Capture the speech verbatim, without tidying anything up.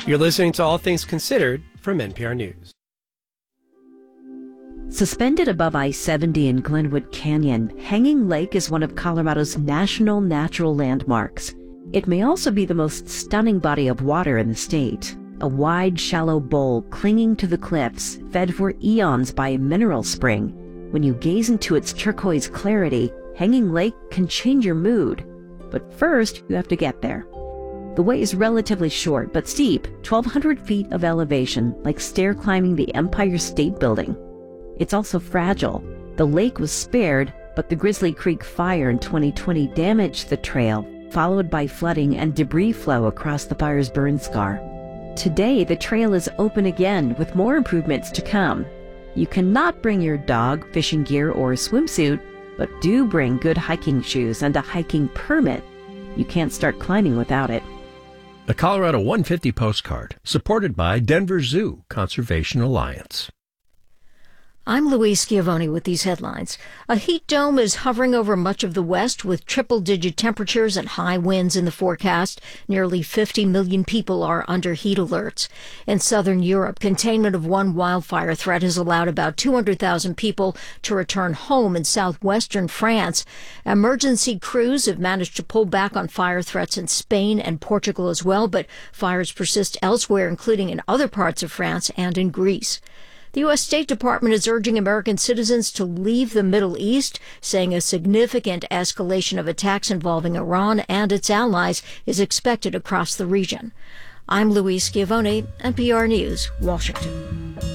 You're listening to All Things Considered from N P R News. Suspended above I seventy in Glenwood Canyon, Hanging Lake is one of Colorado's national natural landmarks. It may also be the most stunning body of water in the state. A wide, shallow bowl clinging to the cliffs, fed for eons by a mineral spring. When you gaze into its turquoise clarity, Hanging Lake can change your mood. But first, you have to get there. The way is relatively short but steep, twelve hundred feet of elevation, like stair climbing the Empire State Building. It's also fragile. The lake was spared, but the Grizzly Creek fire in twenty twenty damaged the trail, followed by flooding and debris flow across the fire's burn scar. Today, the trail is open again, with more improvements to come. You cannot bring your dog, fishing gear, or swimsuit, but do bring good hiking shoes and a hiking permit. You can't start climbing without it. The Colorado one fifty postcard, supported by Denver Zoo Conservation Alliance. I'm Louise Schiavone with these headlines. A heat dome is hovering over much of the West with triple-digit temperatures and high winds in the forecast. Nearly fifty million people are under heat alerts. In southern Europe, containment of one wildfire threat has allowed about two hundred thousand people to return home in southwestern France. Emergency crews have managed to pull back on fire threats in Spain and Portugal as well, but fires persist elsewhere, including in other parts of France and in Greece. The U S State Department is urging American citizens to leave the Middle East, saying a significant escalation of attacks involving Iran and its allies is expected across the region. I'm Louise Schiavone, N P R News, Washington.